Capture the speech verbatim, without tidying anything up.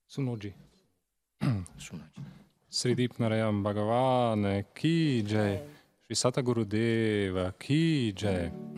Sunoji. Sunoji. Sridip Narayam Bhagavan ki jai. Shri Sataguru Deva ki jai.